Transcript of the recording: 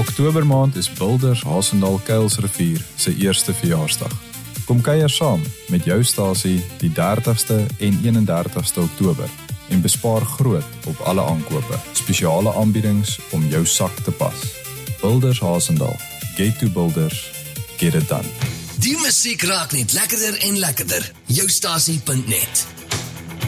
Oktobermaand is Builders Hasendaal Kuilsrivier se eerste verjaarsdag. Kom kuier saam met jou stasie die 30ste en 31ste Oktober en bespaar groot op alle aankope. Spesiale aanbiedings om jou sak te pas. Builders Hasendaal. Get to Builders. Get it done. Die musiek raak net lekkerder en lekkerder. Joustasie.net